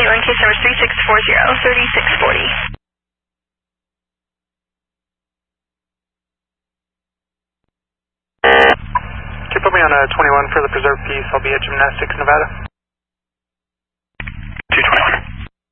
in case number 3640, 3640. Can you put me on a 21 for the preserved piece? I'll be at Gymnastics, Nevada. 221.